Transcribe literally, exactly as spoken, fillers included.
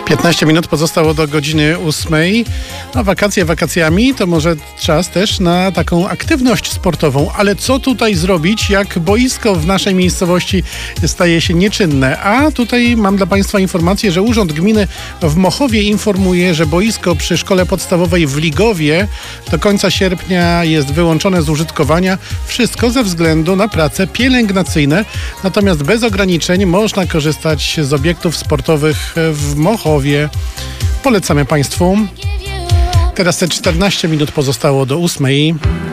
piętnaście minut pozostało do godziny ósmej. No, wakacje wakacjami, to może czas też na taką aktywność sportową. Ale co tutaj zrobić, jak boisko w naszej miejscowości staje się nieczynne? A tutaj mam dla Państwa informację, że Urząd Gminy w Mochowie informuje, że boisko przy szkole podstawowej w Ligowie do końca sierpnia jest wyłączone z użytkowania. Wszystko ze względu na prace pielęgnacyjne. Natomiast bez ograniczeń można korzystać z obiektów sportowych w Mochowie. Polecamy Państwu. Teraz te czternaście minut pozostało do ósmej.